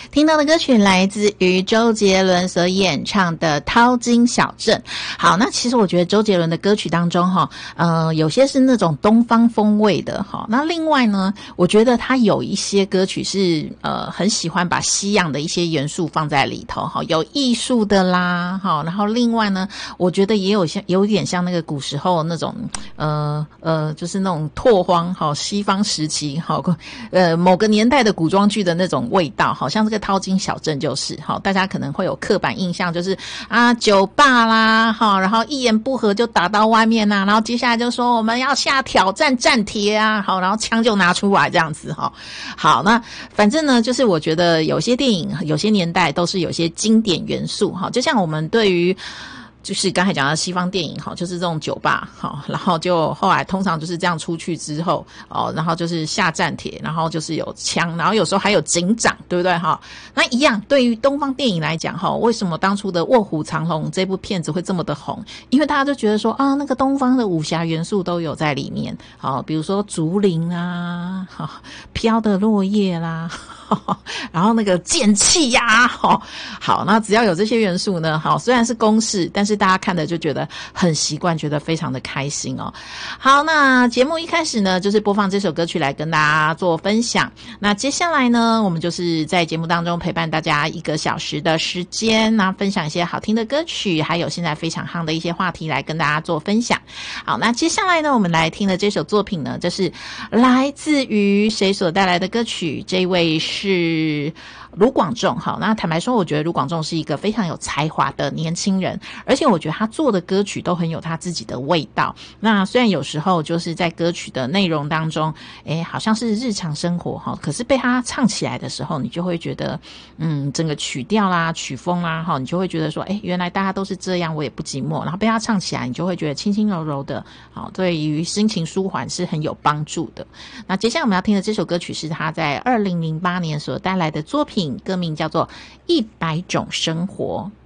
听到的歌曲来自于周杰伦所演唱的《淘金小镇》。好，那其实我觉得周杰伦的歌曲当中有些是那种东方风味的哈。那另外呢，我觉得他有一些歌曲是很喜欢把西洋的一些元素放在里头哈，有艺术的啦哈。然后另外呢，我觉得也有点像那个古时候那种就是那种拓荒哈，西方时期哈某个年代的古装剧的那种味道，好像这个淘金小镇就是好，大家可能会有刻板印象，就是酒吧啦哈，然后一言不合就打到外面啊，然后接下来就说我们要下挑战战帖啊，好，然后枪就拿出来这样子哈。好，那反正呢，就是我觉得有些电影有些年代都是有些经典元素哈，就像我们对于就是刚才讲的西方电影就是这种酒吧然后就后来通常就是这样出去之后然后就是下战帖，然后就是有枪，然后有时候还有警长，对不对那一样对于东方电影来讲为什么当初的《卧虎藏龙》这部片子会这么的红？因为大家就觉得说那个东方的武侠元素都有在里面比如说竹林啊飘的落叶啦然后那个剑气呀好，那只要有这些元素呢虽然是公式，但是大家看的就觉得很习惯，觉得非常的开心好，那节目一开始呢，就是播放这首歌曲来跟大家做分享。那接下来呢，我们就是在节目当中陪伴大家1个小时的时间，那分享一些好听的歌曲，还有现在非常夯的一些话题来跟大家做分享。好，那接下来呢，我们来听的这首作品呢，这是来自于谁所带来的歌曲？这位是卢广仲。好，那坦白说，我觉得卢广仲是一个非常有才华的年轻人，而且我觉得他做的歌曲都很有他自己的味道。那虽然有时候就是在歌曲的内容当中好像是日常生活可是被他唱起来的时候，你就会觉得整个曲调啦曲风啦你就会觉得说原来大家都是这样，我也不寂寞。然后被他唱起来，你就会觉得轻轻柔柔的对于心情舒缓是很有帮助的。那接下来我们要听的这首歌曲是他在2008年所带来的作品，歌名叫做《100种生活》。